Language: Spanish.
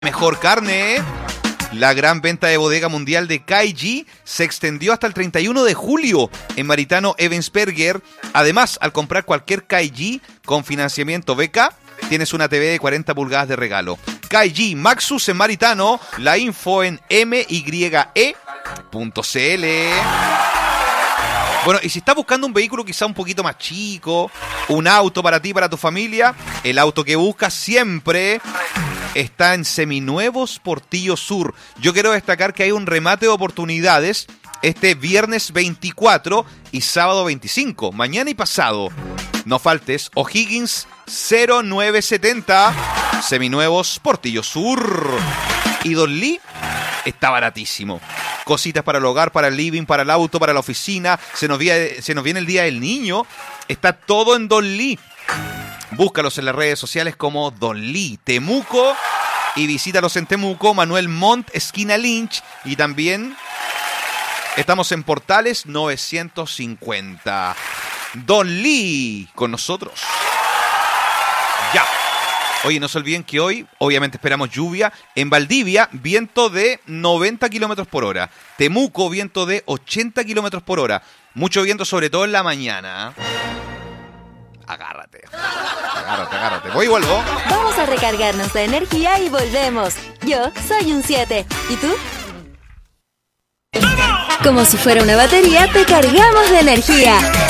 Mejor carne. La gran venta de bodega mundial de KG se extendió hasta el 31 de julio en Maritano Ebensberger. Además, al comprar cualquier KG con financiamiento beca, tienes una TV de 40 pulgadas de regalo. KG Maxus en Maritano. La info en mye.cl. Bueno, y si estás buscando un vehículo quizá un poquito más chico, un auto para ti, para tu familia, el auto que buscas siempre está en Seminuevos Portillo Sur. Yo quiero destacar que hay un remate de oportunidades este viernes 24 y sábado 25, mañana y pasado. No faltes, O'Higgins 0970, Seminuevos Portillo Sur. Y Don Lee está baratísimo. Cositas para el hogar, para el living, para el auto, para la oficina. Se nos viene el Día del Niño. Está todo en Don Lee. Búscalos en las redes sociales como Don Lee Temuco y visítalos en Temuco, Manuel Montt, esquina Lynch, y también estamos en Portales 950. Don Lee con nosotros. Ya. Oye, no se olviden que hoy, obviamente esperamos lluvia. En Valdivia, viento de 90 kilómetros por hora. Temuco, viento de 80 kilómetros por hora. Mucho viento, sobre todo en la mañana. Agárrate. Voy y vuelvo. Vamos a recargarnos de energía y volvemos. Yo soy un 7. ¿Y tú? Como si fuera una batería, te cargamos de energía.